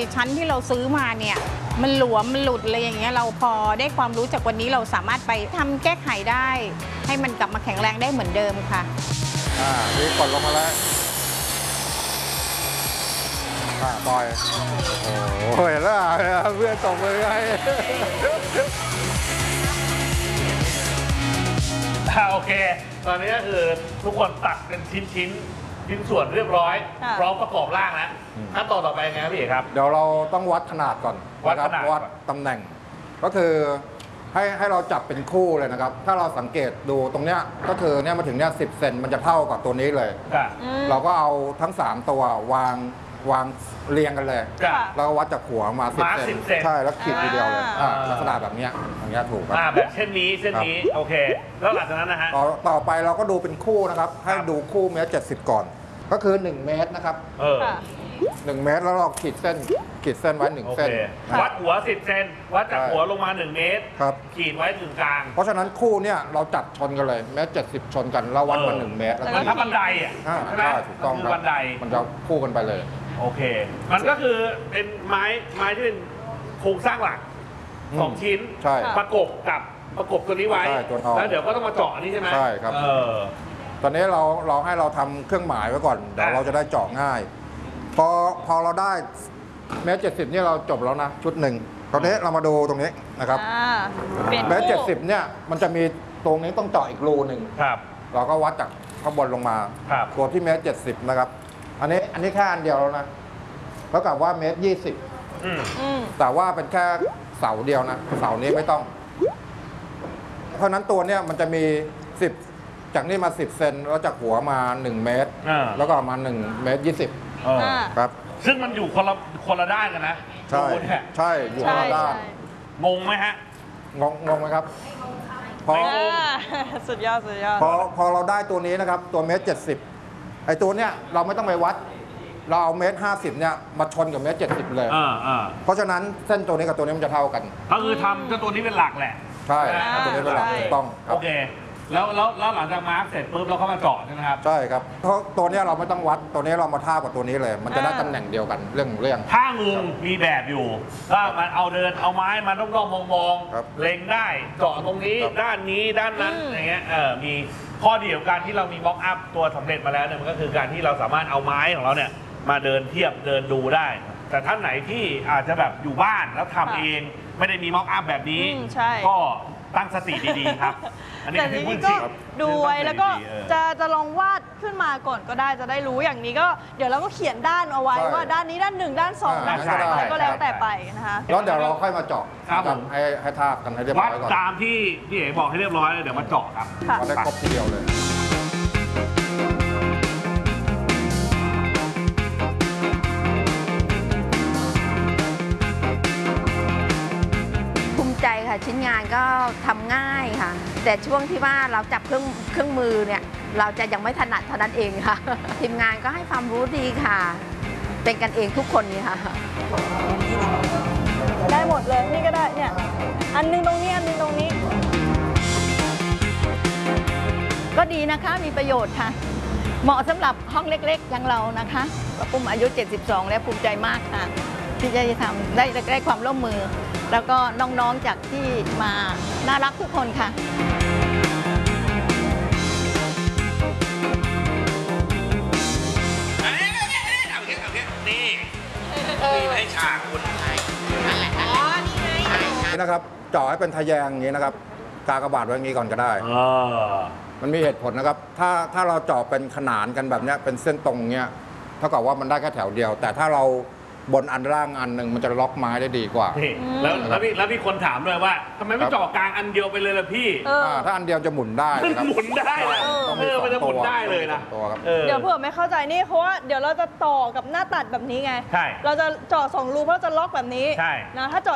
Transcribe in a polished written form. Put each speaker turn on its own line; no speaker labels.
ชั้นที่เราซื้อมาเนี่ยมันหลวมมันหลุดอะไรอย่างเงี้ยเราพอได้ความรู้จากวันนี้เราสามารถไปทำแก้ไขได้ ให้มันกลับมาแข็งแรงได้เหมือนเดิมค่ะ
นี่กดลงมาแล้วปล่อยโอ้โหเห็นแล้วเพื่อนตกเลยไง
โอเคตอนนี้ก็คือทุกคนตัดเป็นชิ้นส่วนเรียบร้อยพร้อมประกอบร่างแล้วขั้นตอนต่อไปไงครับพี่เอกครับ
เดี๋ยวเราต้องวัดขนาดก่อน
วัดขนาด
วัดตำแหน่งก็คือให้เราจับเป็นคู่เลยนะครับถ้าเราสังเกตดูตรงเนี้ยก็คือเนี่ยมาถึงเนี่ย10 เซนมันจะเท่ากับตัวนี้เลยเราก็เอาทั้ง3ตัววางเรียงกันเลยแล้ววัดจากหัวมา10 เซนใช่แล้วขีดทีเดียวเลยลักษณะแบบนี้อย่างเงี้ยถูกครับ
แบบเช่นนี้โอเคแล้วหลังจากนั้นนะฮะ
ต่อไปเราก็ดูเป็นคู่นะครับให้ดูคู่เมตร70ก่อนก็คือ1 เมตรนะครับ1 เมตรแล้วเราขีดเส้นไว้1 เส้น
วัดหัว10 เซนวัดจากหัวลงมา1 เมตรขีดไว้ถึงกลาง
เพราะฉะนั้นคู่เนี่ยเราจัดชนกันเลยเมตร70ชนกันเราวัดมา1 เมตร
แล้วถ้าบันไดอ่ะใช่ไหม
ถูกต้องครับ
บันได
มันจะคู่กันไปเลย
โอเคมันก็คือเป็นไม้ที่เป็นโครงสร้างหลัก2 ชิ้นประกบตัวนี้ไว้แล้วเดี๋ยวก็ต้องมาเจาะนี่ใช่ไหม
ใช่ครับตอนนี้เราให้เราทำเครื่องหมายไว้ก่อนเดี๋ยวเราจะได้เจาะง่ายพอเราได้เมตร70นี่เราจบแล้วนะชุดหนึ่งตอนนี้เรามาดูตรงนี้นะครับเมตร70เนี่ยมันจะมีตรงนี้ต้องเจาะอีกรูหนึ่งเราก็วัดจากข้างบนลงมาตัวที่เมตร70นะครับอันนี้แค่อันเดียวแล้วนะแล้วกับว่าเมตร20แต่ว่าเป็นแค่เสาเดียวนะเสานี้ไม่ต้องเพราะนั้นตัวเนี้ยมันจะมี10จากนี่มา10 เซนแล้วจากหัวมา1 เมตรแล้วก็มา1 เมตร 20ครับ
ซึ่งมันอยู่คนละด้านกันนะ
ใช่อยู่คนละด้าน
งงไหมฮะ
งงไหมครับ
สุดยอด
พอเราได้ตัวนี้นะครับตัวเมตร70ไอ้ตัวเนี้ยเราไม่ต้องไปวัดเราเอาเมตร50เนี่ยมาชนกับเมตร70เลยเพราะฉะนั้นเส้นตัวนี้กับตัวนี้มันจะเท่ากัน
ก็คือทำตัวนี้เป็นหลักแหละ
ใช่ตัวนี้เป็นหลักต้อง
โอเคแล้วหลังจากมาร์กเสร็จปุ๊บเราเข้ามาเจาะใช่ไหมครับ
ใช่ครับเพราะตัวนี้เราไม่ต้องวัดตัวนี้เรามาท่ากับตัวนี้เลยมันจะได้ตำแหน่งเดียวกันเรื่อง
ท่ามึงมีแบบอยู่ถ้ามันเอาไม้มาต้องมองเล็งได้เจาะตรงนี้ด้านนี้ด้านนั้นอย่างเงี้ยมีข้อดีของการที่เรามีม็อกอัพตัวสำเร็จมาแล้วเนี่ยมันก็คือการที่เราสามารถเอาไม้ของเราเนี่ยมาเดินเทียบเดินดูได้แต่ท่านไหนที่อาจจะแบบอยู่บ้านแล้วทำเองไม่ได้มีม็อกอัพแบบนี้ก็ตั้งสติดีๆครับ
อันนี้ก็ดูไว้แล้วก็จะลองวาดขึ้นมาก่อนก็ได้จะได้รู้อย่างนี้ก็เดี๋ยวเราก็เขียนด้านเอาไว้ว่าด้านนี้ด้าน1ด้าน2ด้าน3อะไรก็แล้วแต่ไปนะคะ
แล้วเดี๋ยวเราค่อยมาเจาะกันให้ทาบกันให้เรียบร้อยก่อน
ตามที่พี่เอ๋บอกให้เรียบร้อยเลยเดี๋ยวมาเจาะครับ
เราได้ครบทีเดียวเลย
ใจค่ะชิ้นงานก็ทำง่ายค่ะแต่ช่วงที่ว่าเราจับเครื่องมือเนี่ยเราจะยังไม่ถนัดเท่านั้นเองค่ะทีมงานก็ให้ความรู้ดีค่ะเป็นกันเองทุกคนนี่ค่ะ
ได้หมดเลยนี่ก็ได้เนี่ยอันนึงตรงนี้อันนึงตรงนี้
ก็ดีนะคะมีประโยชน์ค่ะเหมาะสำหรับห้องเล็กๆอย่างเรานะคะปุ้มอายุ72แล้วภูมิใจมากค่ะที่จะทำได้ความร่วมมือแล้วก็น้องๆจากที่มาน่ารักทุกคนค่ะ
นี่ให้ฉากคุณ
นี่นะครับเจาะให้เป็นทะแยงอย่างนี้นะครับกากบาทไว้อย่างนี้ก่อนก็ได้มันมีเหตุผลนะครับถ้าเราเจาะเป็นขนานกันแบบนี้เป็นเส้นตรงเนี้ยเท่ากับว่ามันได้แค่แถวเดียวแต่ถ้าเราบนอันล่างอันหนึ่งมันจะล็อกไม้ได้ดีกว่า
แล้วพี่คนถามด้วยว่าทำไมไม่เจาะกลางอันเดียวไปเลยล่ะพี่
ถ้าอันเดียวจะหมุนได้
หมุนได้มันจะหมุนได้เลยนะ
เดี๋ยวเผื่อไม่เข้าใจนี่เพราะว่าเดี๋ยวเราจะต่อกับหน้าตัดแบบนี้ไงเราจะเจาะ2 รูเพราะจะล็อกแบบนี้นะถ้าเจาะ